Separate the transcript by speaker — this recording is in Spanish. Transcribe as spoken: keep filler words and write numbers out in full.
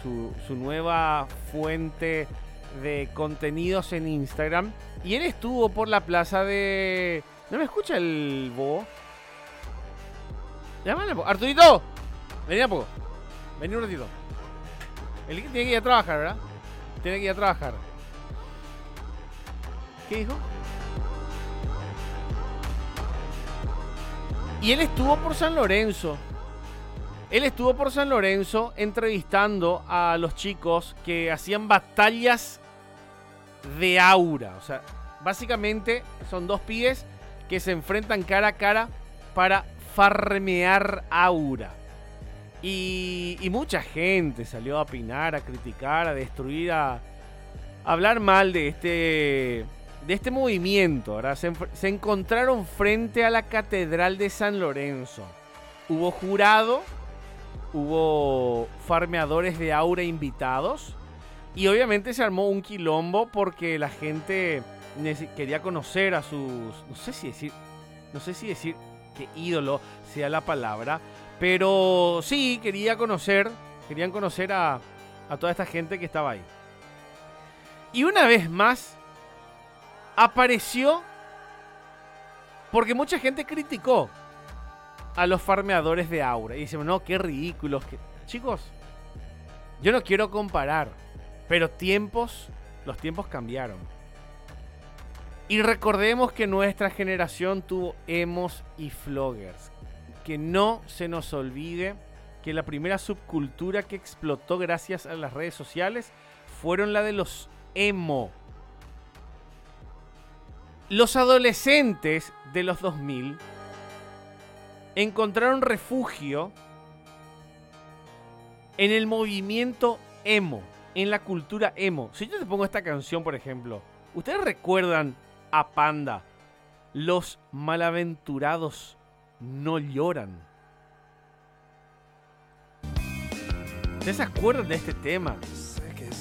Speaker 1: su, su nueva fuente de contenidos en Instagram. Y él estuvo por la plaza de... ¿No me escucha el bobo? Llámale, Arturito. Vení a poco. Vení un ratito. Él tiene que ir a trabajar, ¿verdad? Tiene que ir a trabajar. ¿Qué dijo? Y él estuvo por San Lorenzo. Él estuvo por San Lorenzo entrevistando a los chicos que hacían batallas de aura. O sea, básicamente son dos pibes que se enfrentan cara a cara para farmear aura. Y, y mucha gente salió a opinar, a criticar, a destruir, a, a hablar mal de este, de este movimiento, ¿verdad? Se, se encontraron frente a la Catedral de San Lorenzo. Hubo jurado, hubo farmeadores de aura invitados y obviamente se armó un quilombo porque la gente quería conocer a sus, no sé si decir, no sé si decir que ídolo sea la palabra, pero sí quería conocer, querían conocer a, a toda esta gente que estaba ahí. Y una vez más apareció, porque mucha gente criticó a los farmeadores de aura y dicen, no, qué ridículos. Que... Chicos, yo no quiero comparar, pero tiempos, los tiempos cambiaron. Y recordemos que nuestra generación tuvo emos y floggers. Que no se nos olvide que la primera subcultura que explotó gracias a las redes sociales fueron la de los emo. Los adolescentes de los dos mil encontraron refugio en el movimiento emo, en la cultura emo. Si yo te pongo esta canción, por ejemplo, ¿ustedes recuerdan a Panda? Los malaventurados no lloran. ¿Ustedes se acuerdan de este tema?